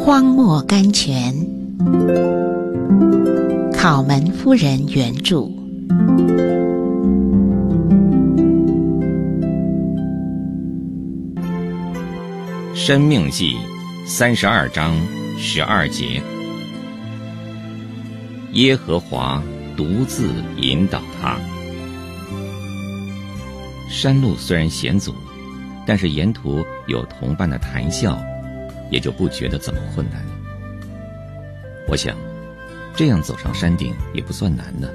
荒漠甘泉，考门夫人原著。 申命记32章12节，耶和华独自引导他。山路虽然险阻，但是沿途有同伴的谈笑，也就不觉得怎么困难。我想，这样走上山顶也不算难呢。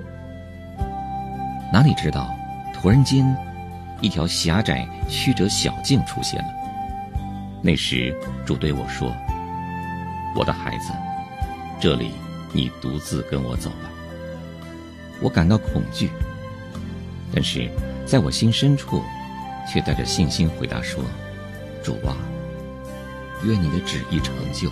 哪里知道，突然间，一条狭窄曲折小径出现了。那时，主对我说：“我的孩子，这里你独自跟我走吧。”我感到恐惧，但是在我心深处，却带着信心回答说：“主啊，愿你的旨意成就。”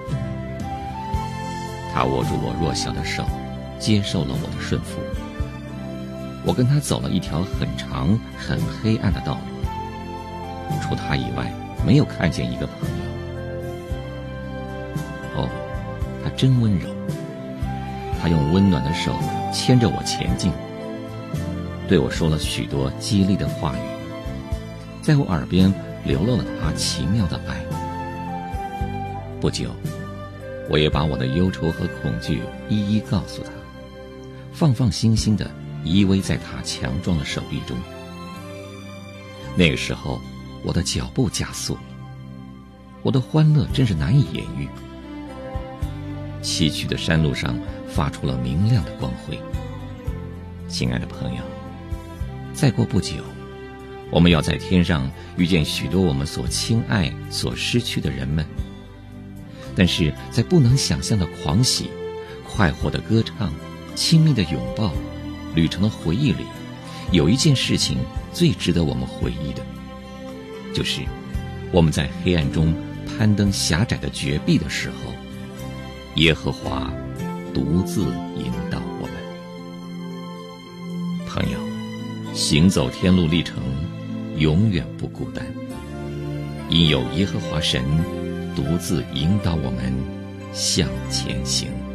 他握住我弱小的手，接受了我的顺服。我跟他走了一条很长、很黑暗的道路，除他以外，没有看见一个朋友。哦，他真温柔。他用温暖的手牵着我前进，对我说了许多激励的话语，在我耳边流露了他奇妙的爱。不久，我也把我的忧愁和恐惧一一告诉他，放心心地依偎在他强壮的手臂中。那个时候，我的脚步加速了，我的欢乐真是难以言喻。崎岖的山路上发出了明亮的光辉。亲爱的朋友，再过不久，我们要在天上遇见许多我们所亲爱、所失去的人们。但是在不能想象的狂喜、快活的歌唱、亲密的拥抱、旅程的回忆里，有一件事情最值得我们回忆的，就是我们在黑暗中攀登狭窄的绝壁的时候，耶和华独自引导我们。朋友，行走天路历程永远不孤单，因有耶和华神独自引导我们向前行。